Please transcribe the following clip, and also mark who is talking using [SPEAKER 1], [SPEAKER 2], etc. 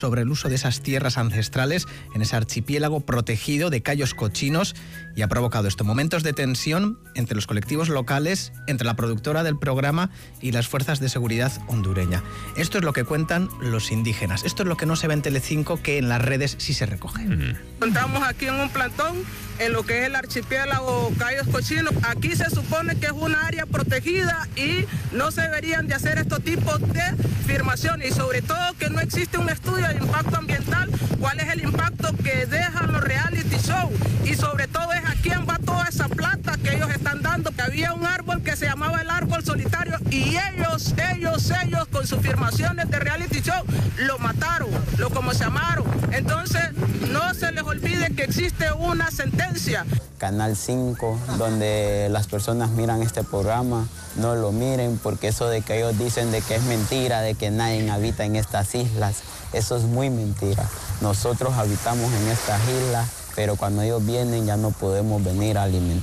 [SPEAKER 1] sobre el uso de esas tierras ancestrales en ese archipiélago protegido de Cayos Cochinos y ha provocado momentos de tensión entre los colectivos locales, entre la productora del programa y las fuerzas de seguridad hondureña. Esto es lo que cuentan los indígenas. Esto es lo que no se ve en Telecinco, que en las redes sí se recoge.
[SPEAKER 2] Estamos aquí en un plantón en lo que es el archipiélago Cayos Cochinos. Aquí se supone que es una área protegida y no se deberían de hacer estos tipos de afirmaciones, y sobre todo que no existe un estudio de impacto ambiental, cuál es el impacto que dejan los reality shows, y sobre todo es a quién va toda esa plata que ellos están dando. Había un árbol que se llamaba el árbol solitario y ellos con sus afirmaciones de reality show lo mataron, lo como se llamaron. Entonces no se les olvide que existe una sentencia.
[SPEAKER 3] Canal 5, donde las personas miran este programa, no lo miren, porque eso de que ellos dicen de que es mentira, de que nadie habita en estas islas, eso es muy mentira. Nosotros habitamos en estas islas, pero cuando ellos vienen ya no podemos venir a alimentar.